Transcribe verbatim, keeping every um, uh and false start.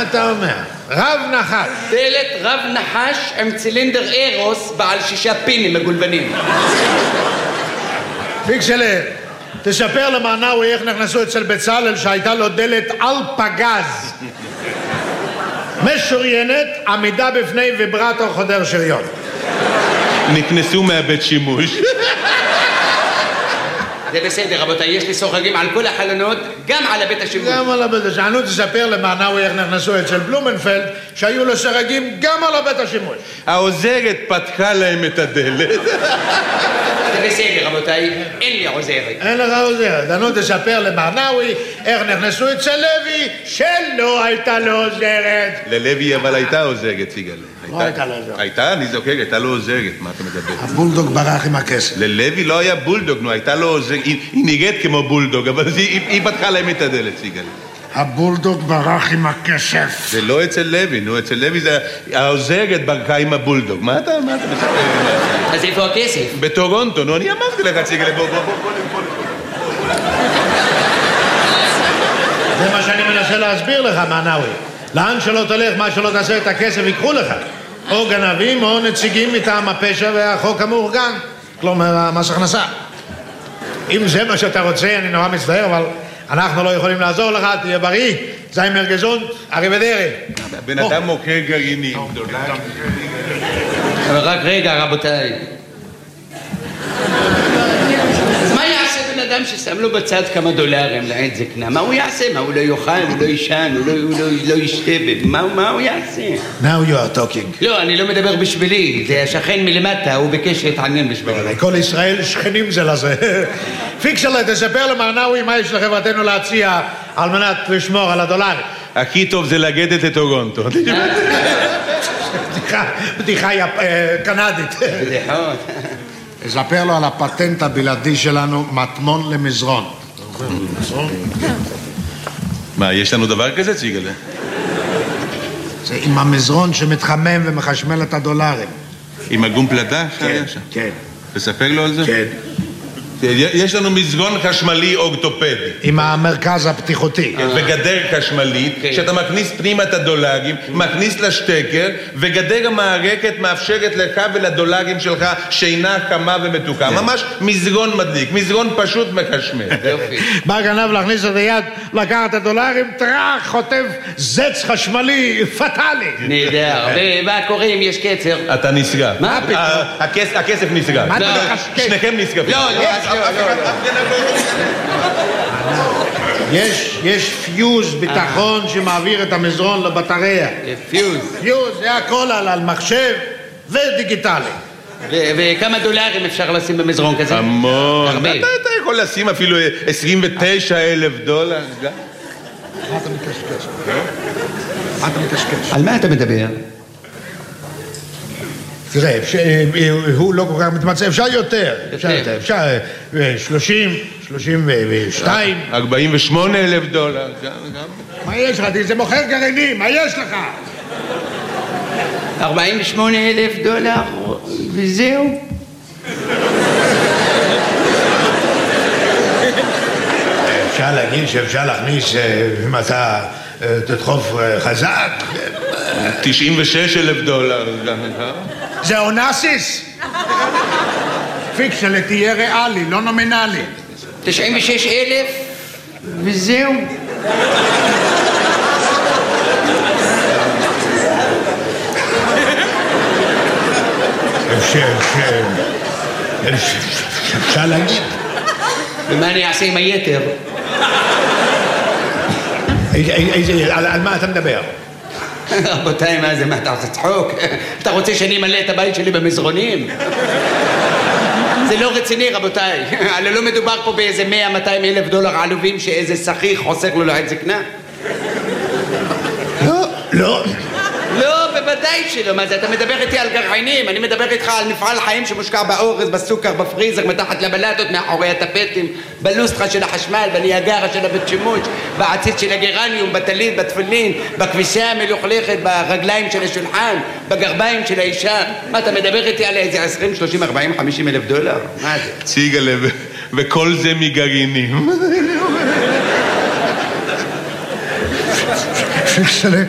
אתה אומר? רב נחש. דלת רב נחש עם צילינדר אירוס בעל שישה פינים מגולבנים. פיקסלה, תספר למענאווי איך נכנסו אצל בצלאל שהייתה לו דלת על פגז. משוריינת, עמידה בפני ויברטור חודר שריון. נכנסו מהבית שימוש. זה בסדר, רבותיי, יש לי סורגים על כל החלונות, גם על הבית השימוש. גם על הבית השימוש. תספר למענאווי איך נכנסו אצל בלומנפלד, שהיו לו סורגים גם על הבית השימוש. העוזרת פתחה להם את הדלת. זה בסדר, רבותיי, אין לי עוזרת. אין לך עוזרת. נו, תספר למענאווי איך נכנסו אצל לוי, שלא הייתה לו עוזרת. ללוי אבל הייתה עוזרת, סיגל. לא הייתה לו עוזרת. הייתה, אני זוכר, הייתה לו עוזרת, מה אתה מדבר? הבולדוג ברח עם הכסף. ללוי לא היה בולדוג, נו, הייתה לו עוזרת, היא נראית כמו בולדוג, אבל היא פתחה להם את הדלת, סיגל. הבולדוג ברח עם הכסף. זה לא אצל לוי, נו, אצל לוי זה העוזרת ברכה עם הבולדוג. מה אתה, מה אתה מספר? אז איפה הכסף? בטורונטו, נו, אני אמרתי לך, סיגל, בוא, בוא, בוא, בוא, בוא. זה מה שאני מנסה להסביר לך, מענאווי. לאן שלא תלך, מה שלא תעשה את הכסף, ייקחו לך. או גנבים או נציגים מטעם הפשע והחוק המאורגן. כלומר, המס הכנסה. אם זה מה שאתה רוצה, אני נורא מצטער, אבל אנחנו לא יכולים לעזור לך, תהיה בריא, זיימר גזונט, אריבדרי. בן אדם מוכר גרעינים. אבל רק רגע, רבותיי. אז מה יעשה בן אדם ששם לו בצד כמה דולרים לעת זקנה? מה הוא יעשה? מה, הוא לא יאכל, הוא לא ישן, הוא לא ישתה? מה הוא יעשה? Now you are talking. לא, אני לא מדבר בשבילי, זה השכן מלמטה, הוא ביקש להתעניין בשבילי. כל ישראל שכנים זה לזה. פיקסלה, תספר למענאווי מה יש לחברתנו להציע על מנת לשמור על הדולר. הכי טוב זה לגדת את טורונטו. בדיחה קנדית. בדיחות. תספר לו על הפטנט הבלעדי שלנו, מטמון למזרון. מה, יש לנו דבר כזה, ציגלה? זה עם המזרון שמתחמם ומחשמל את הדולרים. עם הגום פלדה? כן, כן. תספר לו על זה? כן. יש לנו מזרון חשמלי אורתופדי. עם המרכז הפתיחותי. וגדר חשמלית, שאתה מכניס פנימה את הדולרים, מכניס לשטקר, וגדר המערכת מאפשרת לך ולדולרים שלך שינה חמה ומתוקה. ממש מזרון מדליק, מזרון פשוט מחשמל. בא גנב להכניס את היד, לקחת את הדולרים, טרח, חוטף זץ חשמלי, פטלי. נהדר. ומה קורה אם יש קצר? אתה נסגר. מה פתאום? הכסף נסגר. שניכם נסגרים. לא, לא. יש, יש פיוז ביטחון שמעביר את המזרון לבטריה. פיוז. פיוז, זה הכל על מחשב ודיגיטלי. וכמה דולרים אפשר לשים במזרון כזה? המון. אתה יכול לשים אפילו עשרים ותשעה אלף דולר. מה אתה מקשקש? מה אתה מקשקש? על מה אתה מדבר? תראה, הוא לא כל כך מתמצא, אפשר יותר, אפשר יותר, אפשר שלושים, שלושים ושתיים. ארבעים ושמונה אלף דולר. מה יש לך? זה מוכר גרעינים, מה יש לך? ארבעים ושמונה אלף דולר, וזהו. אפשר להגיד שאפשר להכניס, אם אתה תדחוף חזק. תשעים ושש אלף דולר. זה אונסיס? פיקסלה, תהיה ריאלי, לא נומינלי. תשעים ושש אלף, וזהו. אפשר להגיד. ומה אני אעשה עם היתר? על מה אתה מדבר? רבותיי, מה זה? מה, אתה רוצה צחוק? אתה רוצה שאני אמלא את הבית שלי במזרונים? זה לא רציני, רבותיי. הרי לא מדובר פה באיזה מאה מאתיים אלף דולר עלובים שאיזה שכיח חוסך לו לעת זקנה. לא, לא. לא, בוודאי שלא. מה זה? אתה מדבר איתי על גרעינים, אני מדבר איתך על מפעל חיים שמושקע באורז, בסוכר, בפריזר, מתחת לבלטות, מאחורי הטפטים, בלוסטרה של החשמל, בניאגרה של הבית שימוש, בעציץ של הגרניום, בטלית, בתפילין, בכביסה המלוכלכת, ברגליים של השולחן, בגרביים של האישה. מה, אתה מדבר איתי על איזה עשרים, שלושים, ארבעים, חמישים אלף דולר? מה זה? ציגלה, וכל זה מגרעינים.